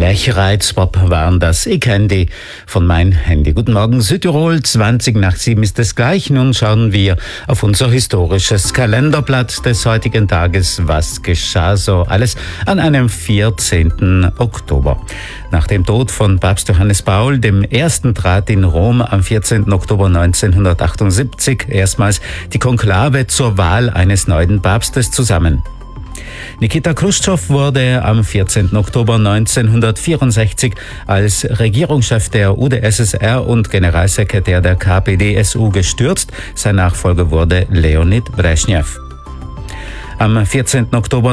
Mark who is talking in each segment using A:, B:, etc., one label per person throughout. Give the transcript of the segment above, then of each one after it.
A: Lechreizpop waren das. Ich kenne die von mein Handy. Guten Morgen Südtirol, 20:07 ist es gleich. Nun schauen wir auf unser historisches Kalenderblatt des heutigen Tages. Was geschah so alles an einem 14. Oktober? Nach dem Tod von Papst Johannes Paul I. trat in Rom am 14. Oktober 1978 erstmals die Konklave zur Wahl eines neuen Papstes zusammen. Nikita Chruschtschow wurde am 14. Oktober 1964 als Regierungschef der UdSSR und Generalsekretär der KPdSU gestürzt. Sein Nachfolger wurde Leonid Brezhnev. Am 14. Oktober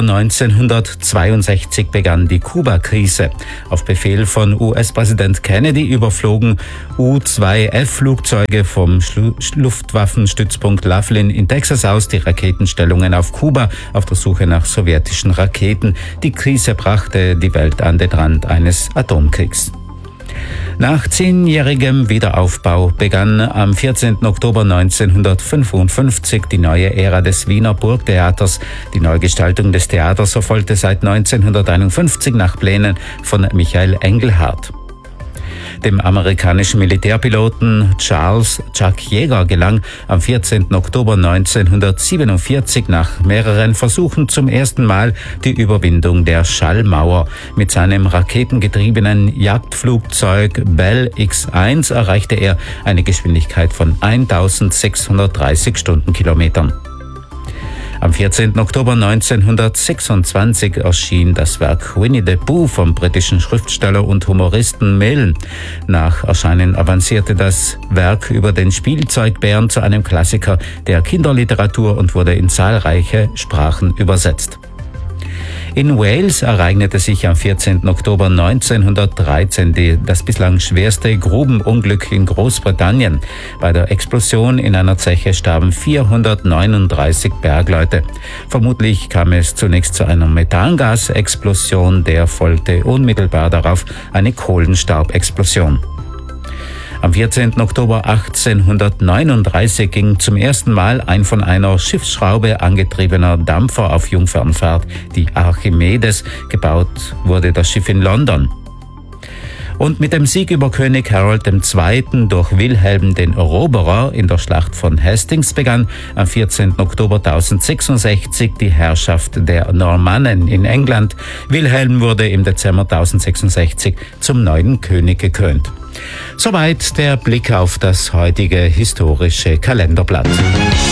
A: 1962 begann die Kuba-Krise. Auf Befehl von US-Präsident Kennedy überflogen U-2F-Flugzeuge vom Luftwaffenstützpunkt Laughlin in Texas aus die Raketenstellungen auf Kuba auf der Suche nach sowjetischen Raketen. Die Krise brachte die Welt an den Rand eines Atomkriegs. Nach 10-jährigem Wiederaufbau begann am 14. Oktober 1955 die neue Ära des Wiener Burgtheaters. Die Neugestaltung des Theaters erfolgte seit 1951 nach Plänen von Michael Engelhardt. Dem amerikanischen Militärpiloten Charles Chuck Yeager gelang am 14. Oktober 1947 nach mehreren Versuchen zum ersten Mal die Überwindung der Schallmauer. Mit seinem raketengetriebenen Jagdflugzeug Bell X-1 erreichte er eine Geschwindigkeit von 1630 Stundenkilometern. Am 14. Oktober 1926 erschien das Werk Winnie the Pooh vom britischen Schriftsteller und Humoristen Milne. Nach Erscheinen avancierte das Werk über den Spielzeugbären zu einem Klassiker der Kinderliteratur und wurde in zahlreiche Sprachen übersetzt. In Wales ereignete sich am 14. Oktober 1913 das bislang schwerste Grubenunglück in Großbritannien. Bei der Explosion in einer Zeche starben 439 Bergleute. Vermutlich kam es zunächst zu einer Methangasexplosion, der folgte unmittelbar darauf eine Kohlenstaubexplosion. Am 14. Oktober 1839 ging zum ersten Mal ein von einer Schiffsschraube angetriebener Dampfer auf Jungfernfahrt, die Archimedes. Gebaut wurde das Schiff in London. Und mit dem Sieg über König Harold II. Durch Wilhelm den Eroberer in der Schlacht von Hastings begann am 14. Oktober 1066 die Herrschaft der Normannen in England. Wilhelm wurde im Dezember 1066 zum neuen König gekrönt. Soweit der Blick auf das heutige historische Kalenderblatt.